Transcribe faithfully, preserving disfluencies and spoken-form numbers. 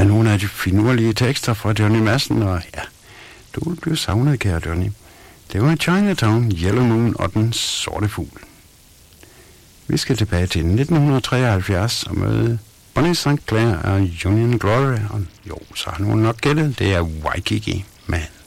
er nogle af de finurlige tekster fra Johnny Madsen, og ja, du vil blive savnet, kære Johnny. Det var Chinatown, Yellow Moon og den sorte fugl. Vi skal tilbage til nitten treoghalvfjerds og møde Bonnie Saint Clair og Union Glory, og jo, så har nogen nok gættet, det er Waikiki Man.